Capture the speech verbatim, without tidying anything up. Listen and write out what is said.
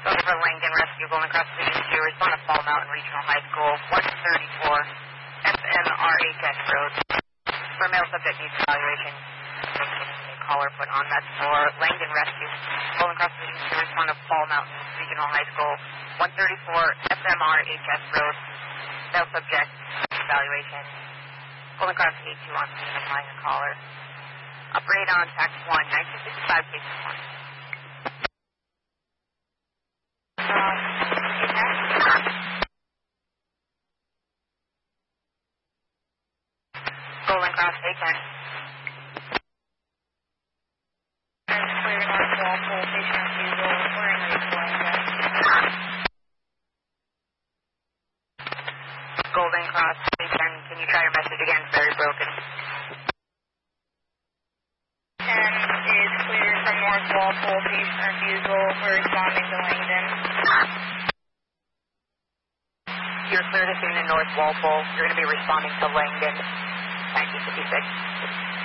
Over for Langdon Rescue, Golden Cross Division two, respond to Fall Mountain Regional High School, one thirty-four F M R H S Road. For male subject needs evaluation. Caller put on. That's for Langdon Rescue, Golden Cross Division two, respond to Fall Mountain Regional High School, one thirty-four F M R H S Road. Male subject evaluation. Golden Cross eight two on scene, applying a caller. Operate on tax one, nineteen sixty-five, case one. Golden Cross eight ten. Clear North Walpole, patient refusal, wearing refusal. Golden Cross eight ten, can you try your message again? It's very broken. ten is clear from North Walpole, patient refusal. We're responding to Langdon. You're clear to scene in North Walpole. You're going to be responding to Langdon, nineteen fifty-six.